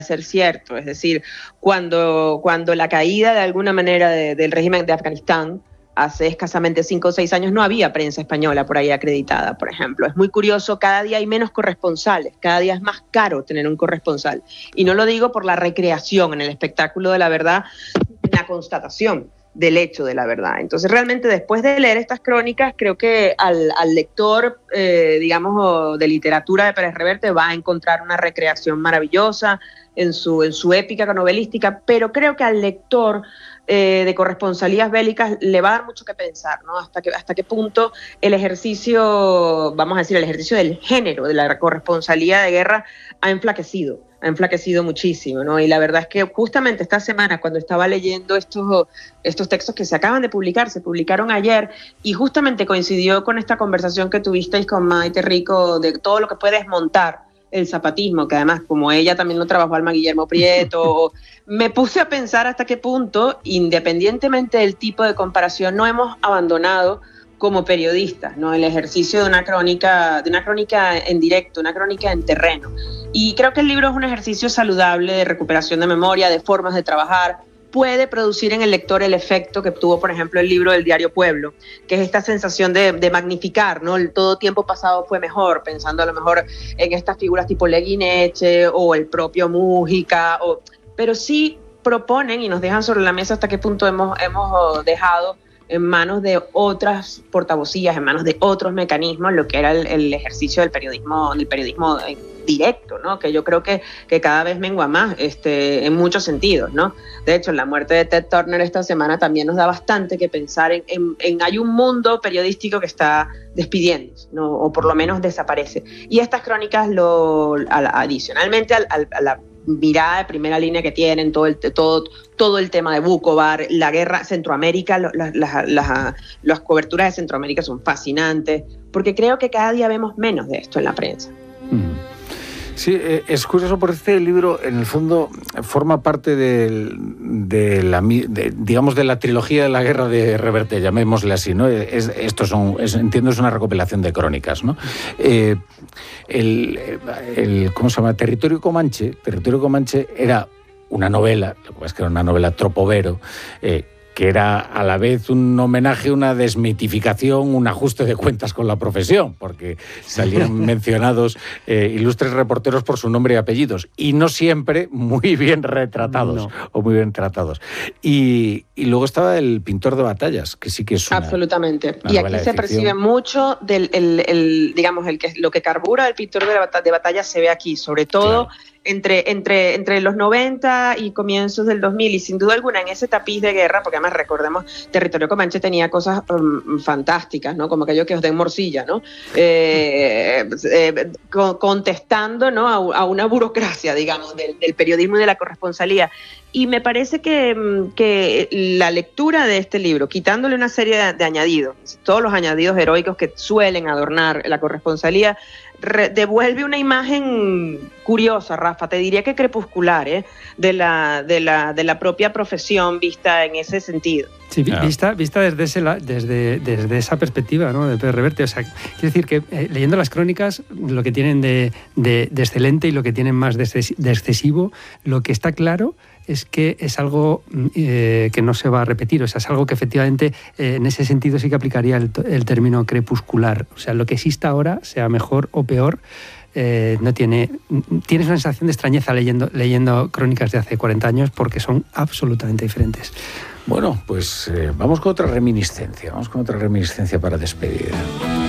ser cierto. Es decir, cuando la caída de alguna manera del régimen de Afganistán, hace escasamente 5 o 6 años, no había prensa española por ahí acreditada, por ejemplo. Es muy curioso, cada día hay menos corresponsales, cada día es más caro tener un corresponsal. Y no lo digo por la recreación en el espectáculo de la verdad, la constatación del hecho de la verdad. Entonces, realmente, después de leer estas crónicas, creo que al lector, digamos, de literatura de Pérez Reverte va a encontrar una recreación maravillosa en su épica novelística, pero creo que al lector de corresponsalías bélicas le va a dar mucho que pensar, ¿no? Hasta qué punto el ejercicio, vamos a decir, el ejercicio del género de la corresponsalía de guerra ha enflaquecido muchísimo, ¿no? Y la verdad es que justamente esta semana, cuando estaba leyendo estos textos que se acaban de publicar, se publicaron ayer, y justamente coincidió con esta conversación que tuvisteis con Maite Rico de todo lo que puede desmontar el zapatismo, que además, como ella también lo trabajó Alma Guillermo Prieto, me puse a pensar hasta qué punto, independientemente del tipo de comparación, no hemos abandonado como periodistas, ¿no? El ejercicio de una crónica en directo, una crónica en terreno. Y creo que el libro es un ejercicio saludable de recuperación de memoria, de formas de trabajar. Puede producir en el lector el efecto que tuvo, por ejemplo, el libro del Diario Pueblo, que es esta sensación de magnificar, ¿no? Todo tiempo pasado fue mejor, pensando a lo mejor en estas figuras tipo Leguineche o el propio Mújica, pero sí proponen y nos dejan sobre la mesa hasta qué punto hemos dejado en manos de otras portavocías, en manos de otros mecanismos, lo que era el ejercicio del periodismo directo, ¿no? Que yo creo que cada vez mengua más en muchos sentidos, ¿no? De hecho, la muerte de Ted Turner esta semana también nos da bastante que pensar en hay un mundo periodístico que está despidiéndose, ¿no? O por lo menos desaparece. Y estas crónicas, adicionalmente a la mirada de primera línea que tienen, todo el tema de Vukovar, la guerra, Centroamérica, las coberturas de Centroamérica son fascinantes, porque creo que cada día vemos menos de esto en la prensa. Sí, es curioso porque este libro, en el fondo, forma parte digamos, de la trilogía de la guerra de Reverte, llamémosle así, ¿no? Entiendo, es una recopilación de crónicas, ¿no? ¿Cómo se llama? Territorio Comanche era una novela, lo que pasa es que era una novela tropovero, que era a la vez un homenaje, una desmitificación, un ajuste de cuentas con la profesión, porque salían mencionados ilustres reporteros por su nombre y apellidos, y no siempre muy bien retratados, o muy bien tratados. Y luego estaba El pintor de batallas, que sí que es absolutamente. Y aquí se percibe mucho lo que carbura el pintor de batallas se ve aquí, sobre todo, claro, entre los 90 y comienzos del 2000, y sin duda alguna en ese tapiz de guerra, porque además recordemos, Territorio Comanche tenía cosas fantásticas, ¿no? Como aquello que os den morcilla, ¿no? Contestando, ¿no? a una burocracia, digamos, del periodismo y de la corresponsalía. Y me parece que la lectura de este libro, quitándole una serie de añadidos, todos los añadidos heroicos que suelen adornar la corresponsalía, devuelve una imagen curiosa, Rafa, te diría que crepuscular, de la propia profesión vista en ese sentido. Sí, vista desde esa perspectiva, ¿no? De Pérez Reverte. O sea, quiero decir que leyendo las crónicas, lo que tienen de excelente y lo que tienen más de excesivo, lo que está claro es que es algo que no se va a repetir. O sea, es algo que efectivamente en ese sentido sí que aplicaría el término crepuscular. O sea, lo que exista ahora, sea mejor o peor, tienes una sensación de extrañeza leyendo crónicas de hace 40 años porque son absolutamente diferentes. Bueno, pues vamos con otra reminiscencia para despedir.